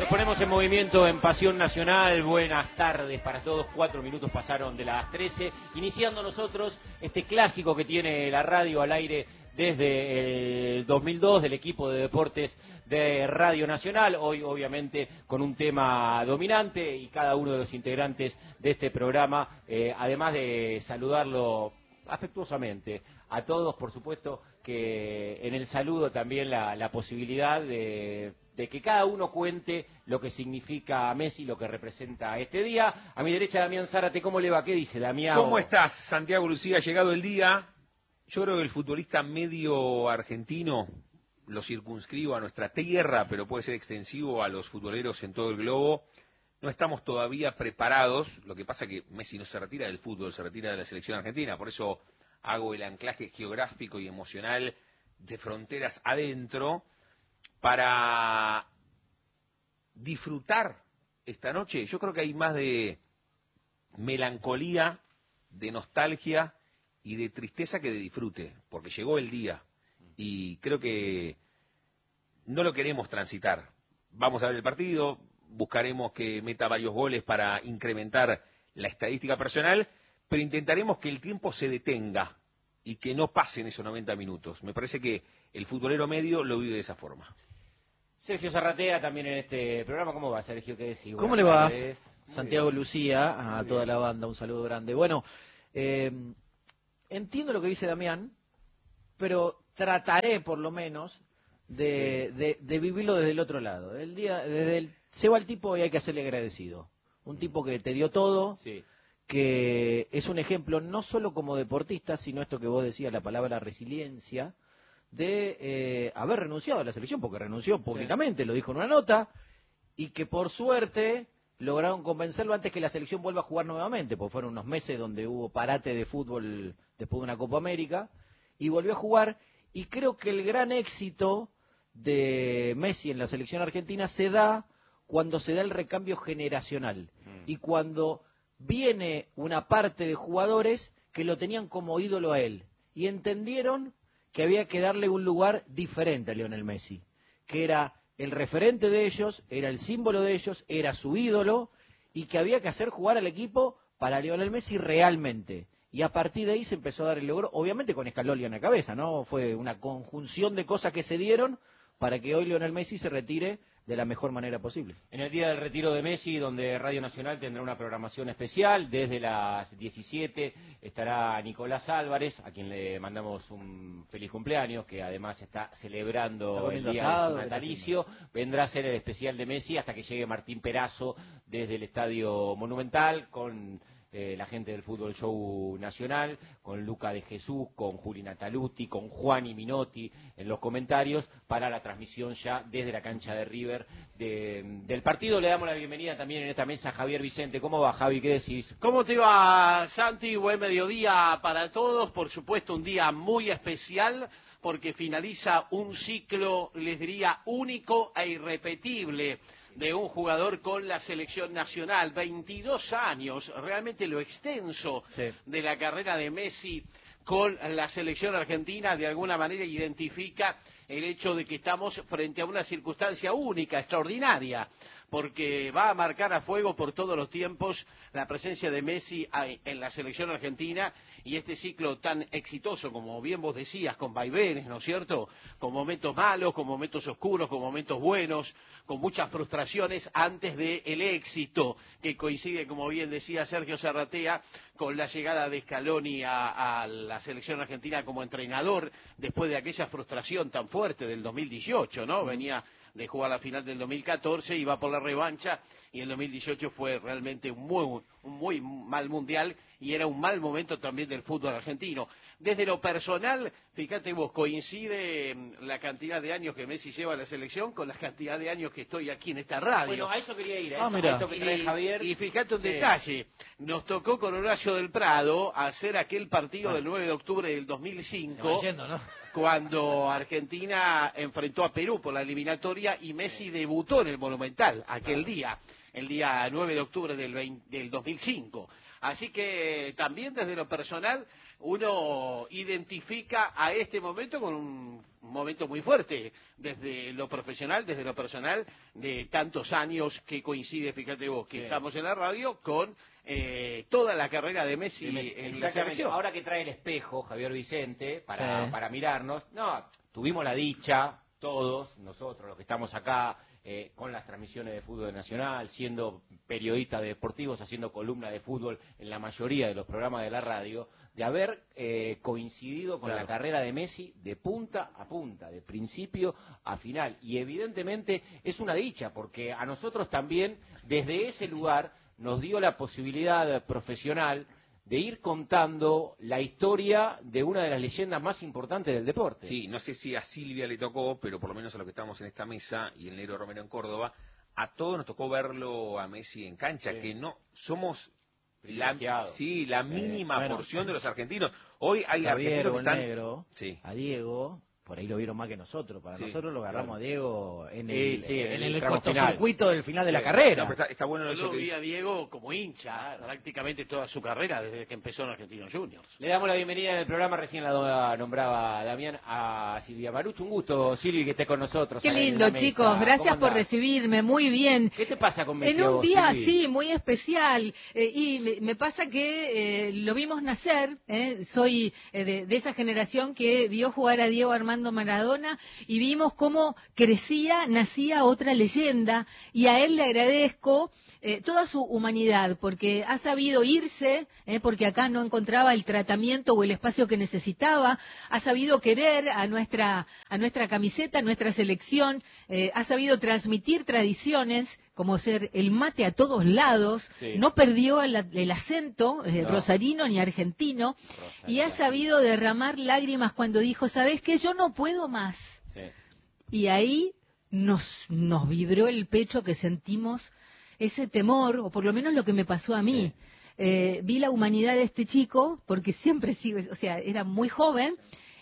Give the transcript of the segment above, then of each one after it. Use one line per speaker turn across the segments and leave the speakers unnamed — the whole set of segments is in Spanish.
ponemos en movimiento en Pasión Nacional. Buenas tardes para todos. 4 minutos pasaron de las 13. Iniciando nosotros este clásico que tiene la radio al aire desde el 2002 del equipo de deportes de Radio Nacional. Hoy obviamente con un tema dominante y cada uno de los integrantes de este programa, además de saludarlo afectuosamente a todos, por supuesto que en el saludo también la posibilidad de que cada uno cuente lo que significa Messi, lo que representa este día. A mi derecha, Damián Zárate. ¿Cómo le va? ¿Qué dice, Damián?
¿Cómo estás, Santiago Lucía? Ha llegado el día. Yo creo que el futbolista medio argentino, lo circunscribo a nuestra tierra, pero puede ser extensivo a los futboleros en todo el globo. No estamos todavía preparados. Lo que pasa es que Messi no se retira del fútbol, se retira de la selección argentina. Por eso hago el anclaje geográfico y emocional de fronteras adentro para disfrutar esta noche. Yo creo que hay más de melancolía, de nostalgia y de tristeza que de disfrute, porque llegó el día y creo que no lo queremos transitar. Vamos a ver el partido, buscaremos que meta varios goles para incrementar la estadística personal, pero intentaremos que el tiempo se detenga y que no pasen esos 90 minutos. Me parece que el futbolero medio lo vive de esa forma.
Sergio Zarratea también en este programa. ¿Cómo va, Sergio? ¿Qué decís?
¿Cómo le va? Santiago Lucía, a toda la banda, un saludo grande. Bueno, entiendo lo que dice Damián, pero trataré por lo menos de vivirlo desde el otro lado. Se va el tipo y hay que hacerle agradecido. Un tipo que te dio todo, sí, que es un ejemplo no solo como deportista, sino esto que vos decías, la palabra resiliencia, de haber renunciado a la selección, porque renunció públicamente, sí, lo dijo en una nota, y que por suerte lograron convencerlo antes que la selección vuelva a jugar nuevamente, porque fueron unos meses donde hubo parate de fútbol después de una Copa América, y volvió a jugar, y creo que el gran éxito de Messi en la selección argentina se da cuando se da el recambio generacional, y cuando viene una parte de jugadores que lo tenían como ídolo a él, y entendieron que había que darle un lugar diferente a Lionel Messi, que era el referente de ellos, era el símbolo de ellos, era su ídolo, y que había que hacer jugar al equipo para Lionel Messi realmente. Y a partir de ahí se empezó a dar el logro, obviamente con Scaloni en la cabeza, ¿no? Fue una conjunción de cosas que se dieron para que hoy Lionel Messi se retire de la mejor manera posible.
En el día del retiro de Messi, donde Radio Nacional tendrá una programación especial, desde las 17 estará Nicolás Álvarez, a quien le mandamos un feliz cumpleaños, que además está celebrando el día de su natalicio. Vendrá a ser el especial de Messi hasta que llegue Martín Perazo desde el Estadio Monumental con la gente del Fútbol Show Nacional, con Luca de Jesús, con Juli Nataluti, con Juani Minotti en los comentarios, para la transmisión ya desde la cancha de River del partido. Le damos la bienvenida también en esta mesa a Javier Vicente. ¿Cómo va, Javi? ¿Qué decís?
¿Cómo te va, Santi? Buen mediodía para todos. Por supuesto, un día muy especial, porque finaliza un ciclo, les diría, único e irrepetible de un jugador con la selección nacional. 22 años, realmente lo extenso de la carrera de Messi con la selección argentina de alguna manera identifica el hecho de que estamos frente a una circunstancia única, extraordinaria, porque va a marcar a fuego por todos los tiempos la presencia de Messi en la selección argentina, y este ciclo tan exitoso, como bien vos decías, con vaivenes, ¿no es cierto?, con momentos malos, con momentos oscuros, con momentos buenos, con muchas frustraciones antes del éxito, que coincide, como bien decía Sergio Zarratea, con la llegada de Scaloni a la selección argentina como entrenador, después de aquella frustración tan fuerte del 2018, ¿no? Venía de jugar la final del 2014, iba por la revancha, y el 2018 fue realmente un muy mal mundial, y era un mal momento también del fútbol argentino. Desde lo personal, fíjate vos, coincide la cantidad de años que Messi lleva a la selección con la cantidad de años que estoy aquí en esta radio.
Bueno, a eso quería ir, a esto que trae Javier.
Y fíjate un detalle, nos tocó con Horacio del Prado hacer aquel partido del 9 de octubre del 2005, cuando Argentina enfrentó a Perú por la eliminatoria, y Messi debutó en el Monumental aquel día, el día 9 de octubre del 2005. Así que también desde lo personal uno identifica a este momento con un un momento muy fuerte, desde lo profesional, desde lo personal, de tantos años que coincide, fíjate vos, que estamos en la radio con toda la carrera de Messi en la selección.
Ahora que trae el espejo, Javier Vicente, para mirarnos, tuvimos la dicha, todos, nosotros, los que estamos acá, con las transmisiones de fútbol nacional, siendo periodistas deportivos, haciendo columna de fútbol en la mayoría de los programas de la radio, de haber coincidido con la carrera de Messi de punta a punta, de principio a final. Y evidentemente es una dicha, porque a nosotros también, desde ese lugar, nos dio la posibilidad profesional de ir contando la historia de una de las leyendas más importantes del deporte.
Sí, no sé si a Silvia le tocó, pero por lo menos a los que estamos en esta mesa, y el Negro Romero en Córdoba, a todos nos tocó verlo a Messi en cancha, que no somos la mínima porción de los argentinos. Hoy hay argentinos que están...
Negro, a Diego... Por ahí lo vieron más que nosotros. Para nosotros lo agarramos a Diego en el cortocircuito del final de la carrera.
No, está bueno
Yo
eso
lo
que
vi
dice.
a Diego como hincha prácticamente toda su carrera desde que empezó en Argentinos Juniors.
Le damos la bienvenida en el programa, recién la nombraba Damián, a Silvia Marucho. Un gusto, Silvia, que esté con nosotros.
Qué lindo, chicos. Gracias por recibirme. Muy bien.
¿Qué te pasa con Messi?
En un día
Silvi?
así, muy especial. Y me pasa que lo vimos nacer. Soy de esa generación que vio jugar a Diego Armando Maradona y vimos cómo nacía otra leyenda, y a él le agradezco toda su humanidad, porque ha sabido irse, porque acá no encontraba el tratamiento o el espacio que necesitaba, ha sabido querer a nuestra camiseta, a nuestra selección, ha sabido transmitir tradiciones, como ser el mate a todos lados, no perdió el acento rosarino ni argentino, y ha sabido derramar lágrimas cuando dijo, ¿sabés qué? Yo no puedo más. Y ahí nos vibró el pecho, que sentimos ese temor, o por lo menos lo que me pasó a mí. Vi la humanidad de este chico, porque siempre era muy joven,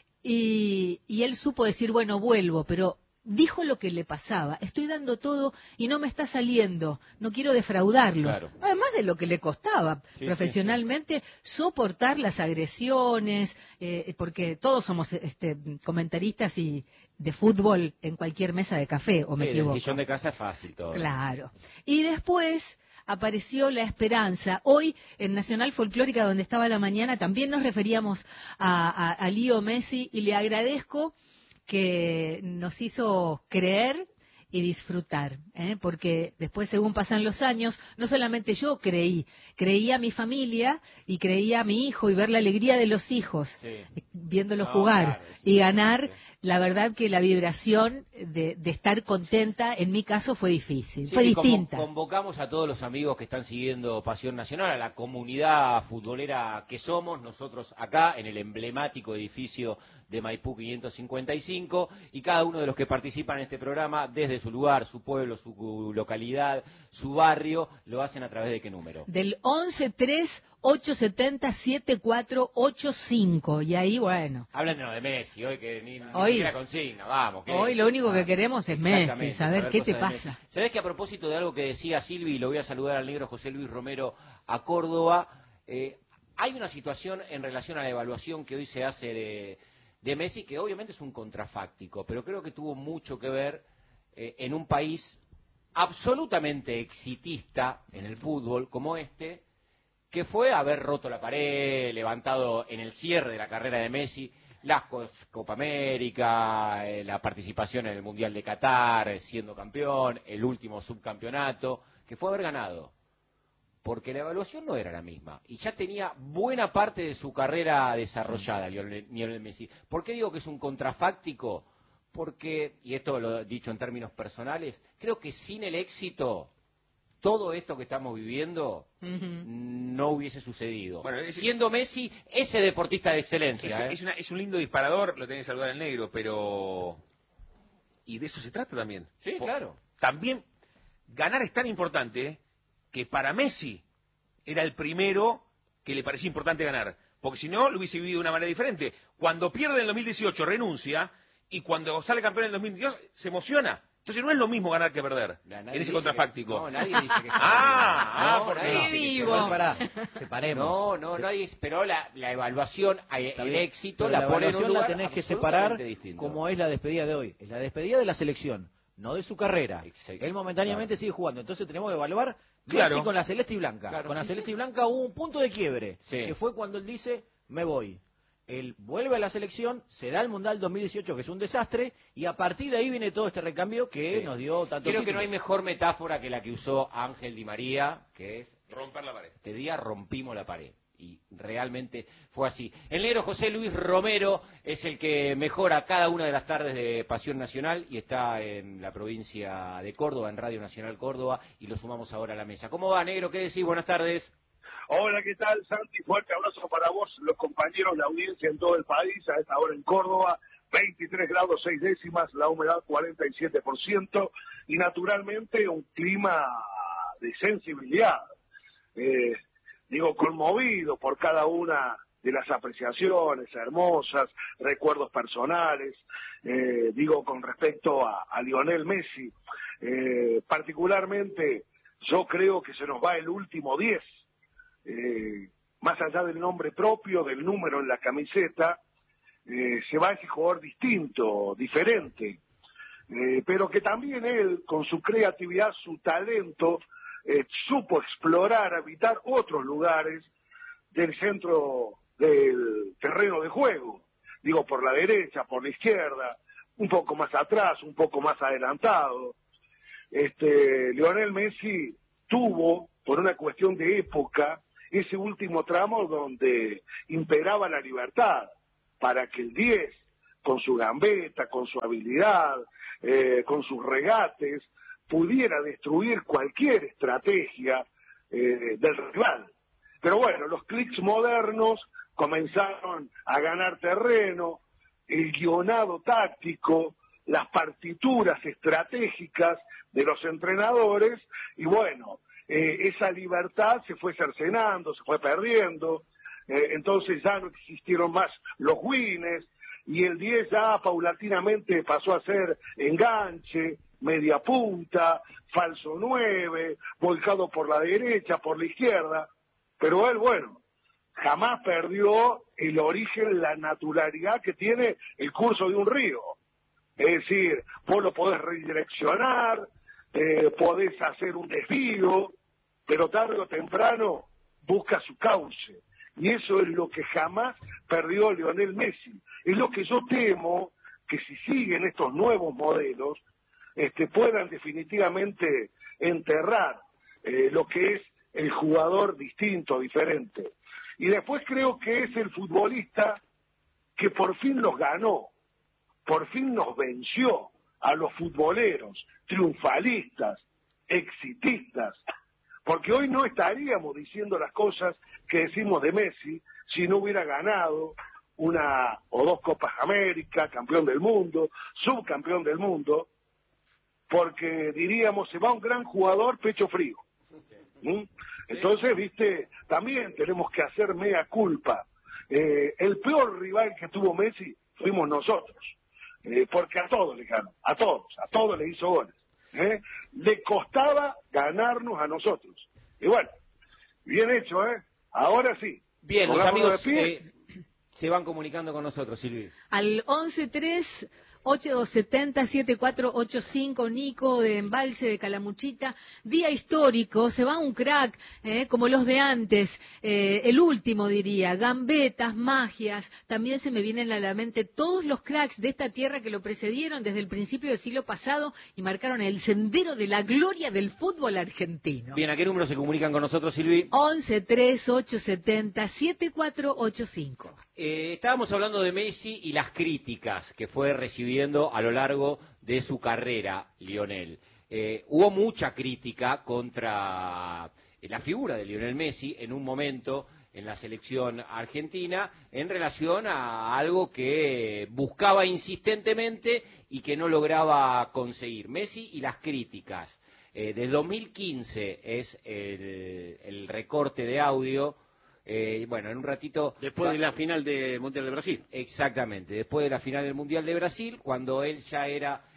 y él supo decir, bueno, vuelvo, pero dijo lo que le pasaba, estoy dando todo y no me está saliendo, no quiero defraudarlos, además de lo que le costaba profesionalmente soportar las agresiones, porque todos somos comentaristas y de fútbol en cualquier mesa de café, o me equivoco.
El sillón de casa es fácil todo.
Claro. Y después apareció la esperanza. Hoy en Nacional Folclórica, donde estaba la mañana, también nos referíamos a Leo Messi, y le agradezco que nos hizo creer y disfrutar, porque después, según pasan los años, no solamente yo creí a mi familia y creí a mi hijo, y ver la alegría de los hijos, viéndolo jugar y ganar. La verdad que la vibración de estar contenta, en mi caso, fue difícil, fue distinta.
Convocamos a todos los amigos que están siguiendo Pasión Nacional, a la comunidad futbolera que somos nosotros acá en el emblemático edificio de Maipú 555, y cada uno de los que participan en este programa, desde su lugar, su pueblo, su localidad, su barrio, lo hacen a través de ¿qué número?
Del 11-3-870-7485, y ahí, bueno.
Háblanos de Messi, hoy que ni siquiera consigna, vamos.
Hoy lo único que queremos es Messi, saber qué te pasa.
¿Sabés que a propósito de algo que decía Silvi, y lo voy a saludar al negro José Luis Romero a Córdoba, hay una situación en relación a la evaluación que hoy se hace de Messi, que obviamente es un contrafáctico, pero creo que tuvo mucho que ver en un país absolutamente exitista en el fútbol como este, que fue haber roto la pared, levantado en el cierre de la carrera de Messi las Copa América, la participación en el Mundial de Qatar, siendo campeón, el último subcampeonato, que fue haber ganado. Porque la evaluación no era la misma, y ya tenía buena parte de su carrera desarrollada, Lionel Messi. ¿Por qué digo que es un contrafáctico? Porque, y esto lo he dicho en términos personales, creo que sin el éxito, todo esto que estamos viviendo no hubiese sucedido. Bueno, siendo Messi ese deportista de excelencia.
Es un lindo disparador, lo tenés que saludar al negro, pero... Y de eso se trata también.
Sí, claro.
También, ganar es tan importante que para Messi era el primero que le parecía importante ganar, porque si no lo hubiese vivido de una manera diferente. Cuando pierde en el 2018 renuncia, y cuando sale campeón en el 2022 se emociona, Entonces no es lo mismo ganar que perder en ese contrafáctico.
No, nadie dice que
porque
nadie dice que
Pará, separemos.
Nadie, pero la evaluación, el éxito,
pero
la pone en un
evaluación
lugar
la tenés que separar
absolutamente distinto.
como es la despedida de hoy. Es la despedida de la selección, no de su carrera.
Exacto.
Él momentáneamente sigue jugando, entonces tenemos que evaluar
Claro.
con la celeste y blanca.
Claro.
Con la celeste y blanca hubo un punto de quiebre,
Sí.
que fue cuando él dice, me voy. Él vuelve a la selección, se da el Mundial 2018, que es un desastre, y a partir de ahí viene todo este recambio que
Sí.
nos dio tanto
Creo que no hay mejor metáfora que la que usó Ángel Di María, que es
romper la pared.
este día rompimos la pared. Y realmente fue así. El negro José Luis Romero es el que mejora cada una de las tardes de Pasión Nacional y está en la provincia de Córdoba, en Radio Nacional Córdoba, y lo sumamos ahora a la mesa. ¿Cómo va, negro? ¿Qué decís? Buenas tardes.
Hola, ¿qué tal, Santi? Fuerte abrazo para vos, los compañeros, la audiencia en todo el país, a esta hora en Córdoba, 23 grados 6 décimas, la humedad 47%, y naturalmente un clima de sensibilidad. Conmovido por cada una de las apreciaciones hermosas, recuerdos personales, con respecto a Lionel Messi, particularmente yo creo que se nos va el último 10, más allá del nombre propio, del número en la camiseta, se va ese jugador distinto, diferente, pero que también él, con su creatividad, su talento, supo explorar, habitar otros lugares del centro del terreno de juego, por la derecha, por la izquierda, un poco más atrás, un poco más adelantado. Lionel Messi tuvo, por una cuestión de época, ese último tramo donde imperaba la libertad, para que el 10, con su gambeta, con su habilidad, con sus regates, pudiera destruir cualquier estrategia del rival. Pero bueno, los clics modernos comenzaron a ganar terreno, el guionado táctico, las partituras estratégicas de los entrenadores, y bueno, esa libertad se fue cercenando, se fue perdiendo, entonces ya no existieron más los wins, y el 10 ya paulatinamente pasó a ser enganche, media punta, falso 9, volcado por la derecha, por la izquierda, pero él, bueno, jamás perdió el origen, la naturalidad que tiene el curso de un río. Es decir, vos lo podés redireccionar, podés hacer un desvío, pero tarde o temprano busca su cauce. Y eso es lo que jamás perdió Lionel Messi. Es lo que yo temo que si siguen estos nuevos modelos, puedan definitivamente enterrar lo que es el jugador distinto, diferente. Y después creo que es el futbolista que por fin los ganó, por fin nos venció a los futboleros, triunfalistas, exitistas, porque hoy no estaríamos diciendo las cosas que decimos de Messi si no hubiera ganado una o dos Copas América, campeón del mundo, subcampeón del mundo, porque diríamos, se va un gran jugador pecho frío. Entonces, también tenemos que hacer mea culpa. El peor rival que tuvo Messi fuimos nosotros, porque a todos le ganó, a todos le hizo goles. Le costaba ganarnos a nosotros. Y bueno, bien hecho, ahora sí.
Bien, los
Pongámonos
amigos se van comunicando con nosotros, Silvi.
Al 11-3-870-7485, Nico de Embalse de Calamuchita. Día histórico, se va un crack, como los de antes, el último diría, gambetas, magias. También se me vienen a la mente todos los cracks de esta tierra que lo precedieron desde el principio del siglo pasado y marcaron el sendero de la gloria del fútbol argentino.
Bien, ¿a qué número se comunican con nosotros, Silvi?
11-3-870-7485.
Estábamos hablando de Messi y las críticas que fue recibiendo a lo largo de su carrera, Lionel. Hubo mucha crítica contra la figura de Lionel Messi en un momento en la selección argentina en relación a algo que buscaba insistentemente y que no lograba conseguir. Messi y las críticas. Del 2015 es el recorte de audio. Bueno, en un ratito...
Después de la final del Mundial de Brasil.
Exactamente, después de la final del Mundial de Brasil, cuando él ya era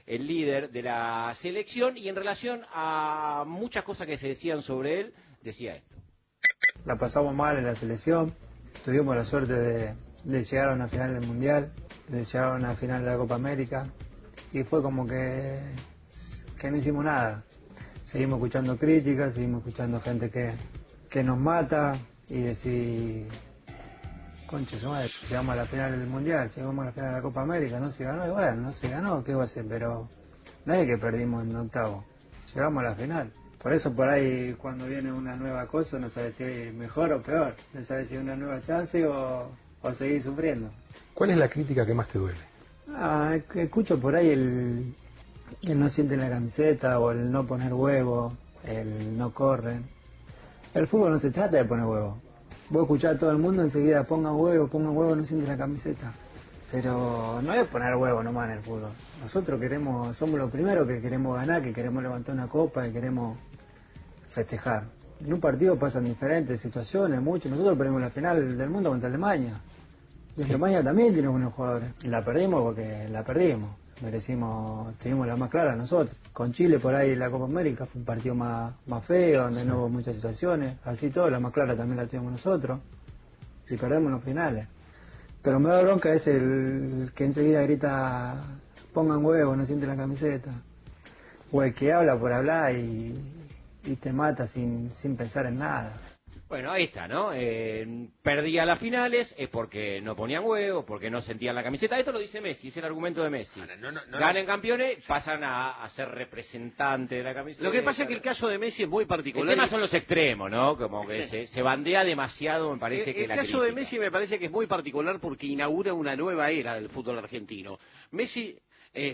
el líder de la selección, y en relación a muchas cosas que se decían sobre él, decía esto.
La pasamos mal en la selección, tuvimos la suerte de llegar a una final del Mundial, de llegar a una final de la Copa América, y fue como que no hicimos nada. Seguimos escuchando críticas, seguimos escuchando gente que nos mata, y decir, concha su madre, llegamos a la final del Mundial, llegamos a la final de la Copa América, no se ganó, y bueno, no se ganó, ¿qué va a hacer? Pero no es que perdimos en octavo, llegamos a la final. Por eso por ahí cuando viene una nueva cosa no sabes si es mejor o peor, no sabes si es una nueva chance o seguir sufriendo.
¿Cuál es la crítica que más te duele?
Escucho por ahí el no siente la camiseta, o el no poner huevo, el no corren. El fútbol no se trata de poner huevo. Vos escuchás a todo el mundo enseguida, pongan huevo, no siente la camiseta. Pero no es poner huevo nomás en el fútbol. Nosotros somos los primeros que queremos ganar, que queremos levantar una copa, que queremos festejar. En un partido pasan diferentes situaciones, mucho. Nosotros perdimos la final del mundo contra Alemania. Y Alemania también tiene buenos jugadores. La perdimos porque la perdimos. Tuvimos la más clara nosotros. Con Chile por ahí la Copa América fue un partido más feo, donde no hubo muchas situaciones. Así todo, la más clara también la tuvimos nosotros. Y perdemos en los finales. Pero me da bronca es el que enseguida grita, pongan huevo, no siente la camiseta. O el que habla por hablar y te mata sin pensar en nada.
Bueno, ahí está, ¿no? Perdía las finales es porque no ponían huevos, porque no sentían la camiseta. Esto lo dice Messi, es el argumento de Messi. Ganen campeones, pasan a ser representantes de la camiseta.
Lo que pasa es que el caso de Messi es muy particular.
El tema son los extremos, ¿no? Como que se bandea demasiado, me parece que la
caso de Messi me parece que es muy particular porque inaugura una nueva era del fútbol argentino. Messi